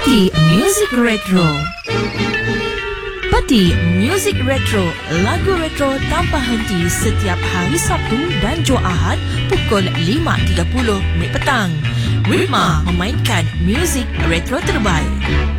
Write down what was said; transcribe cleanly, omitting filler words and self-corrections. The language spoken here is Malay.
Parti Music Retro. Parti Music Retro, lagu retro tanpa henti setiap hari Sabtu dan Jumaat pukul 5.30 petang. Rima memainkan muzik retro terbaik.